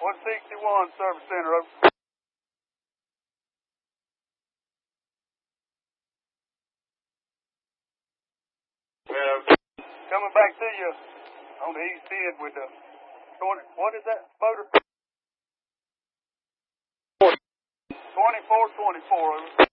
161 Service Center, over. Yeah. Coming back to you on the east end with the 20, what is that motor? 2424, over.